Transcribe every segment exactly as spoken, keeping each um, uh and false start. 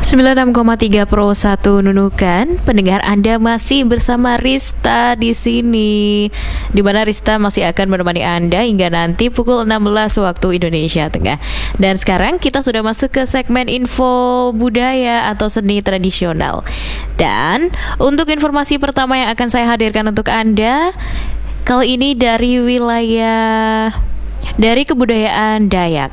sembilan puluh enam koma tiga Pro satu Nunukan. Pendengar, Anda masih bersama Rista di sini, di mana Rista masih akan menemani Anda hingga nanti pukul enam belas waktu Indonesia Tengah. Dan sekarang kita sudah masuk ke segmen info budaya atau seni tradisional. Dan untuk informasi pertama yang akan saya hadirkan untuk Anda kali ini dari wilayah dari kebudayaan Dayak.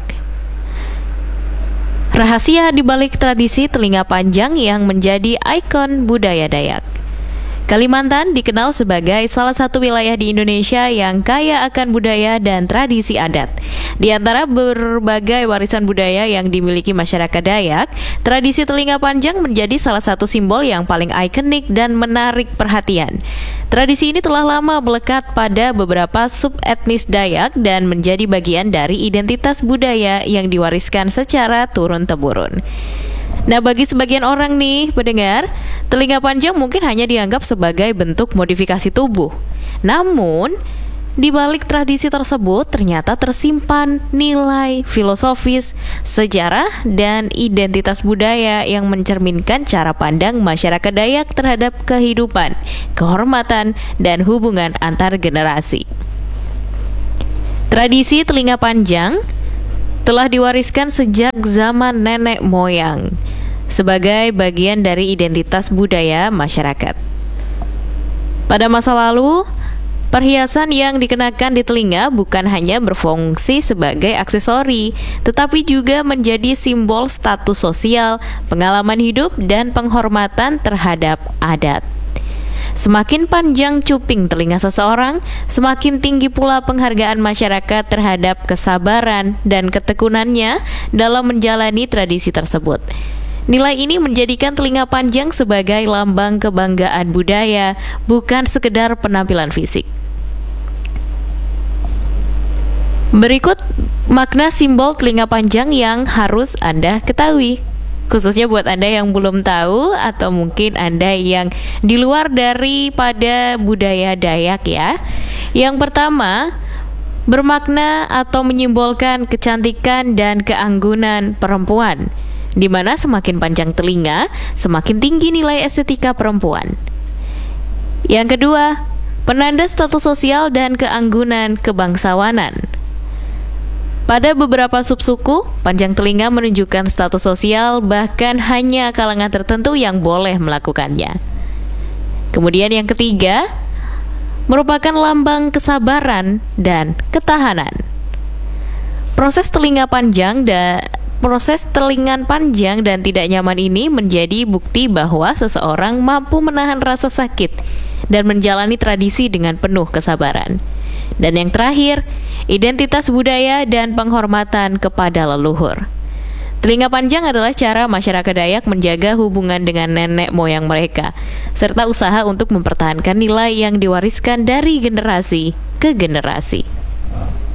Rahasia di balik tradisi telinga panjang yang menjadi ikon budaya Dayak. Kalimantan dikenal sebagai salah satu wilayah di Indonesia yang kaya akan budaya dan tradisi adat. Di antara berbagai warisan budaya yang dimiliki masyarakat Dayak, tradisi telinga panjang menjadi salah satu simbol yang paling ikonik dan menarik perhatian. Tradisi ini telah lama melekat pada beberapa subetnis Dayak dan menjadi bagian dari identitas budaya yang diwariskan secara turun-temurun. Nah, bagi sebagian orang nih, pendengar, telinga panjang mungkin hanya dianggap sebagai bentuk modifikasi tubuh. Namun, di balik tradisi tersebut ternyata tersimpan nilai filosofis, sejarah, dan identitas budaya yang mencerminkan cara pandang masyarakat Dayak terhadap kehidupan, kehormatan, dan hubungan antar generasi. Tradisi telinga panjang telah diwariskan sejak zaman nenek moyang sebagai bagian dari identitas budaya masyarakat. Pada masa lalu, perhiasan yang dikenakan di telinga bukan hanya berfungsi sebagai aksesori, tetapi juga menjadi simbol status sosial, pengalaman hidup, dan penghormatan terhadap adat. Semakin panjang cuping telinga seseorang, semakin tinggi pula penghargaan masyarakat terhadap kesabaran dan ketekunannya dalam menjalani tradisi tersebut. Nilai ini menjadikan telinga panjang sebagai lambang kebanggaan budaya, bukan sekedar penampilan fisik. Berikut makna simbol telinga panjang yang harus Anda ketahui, khususnya buat Anda yang belum tahu atau mungkin Anda yang di luar daripada budaya Dayak ya. Yang pertama, bermakna atau menyimbolkan kecantikan dan keanggunan perempuan, di mana semakin panjang telinga, semakin tinggi nilai estetika perempuan. Yang kedua, penanda status sosial dan keanggunan kebangsawanan. Pada beberapa subsuku, panjang telinga menunjukkan status sosial, bahkan hanya kalangan tertentu yang boleh melakukannya. Kemudian yang ketiga, merupakan lambang kesabaran dan ketahanan. Proses telinga panjang dan proses telingan panjang dan tidak nyaman ini menjadi bukti bahwa seseorang mampu menahan rasa sakit dan menjalani tradisi dengan penuh kesabaran. Dan yang terakhir, identitas budaya dan penghormatan kepada leluhur. Telinga panjang adalah cara masyarakat Dayak menjaga hubungan dengan nenek moyang mereka, serta usaha untuk mempertahankan nilai yang diwariskan dari generasi ke generasi.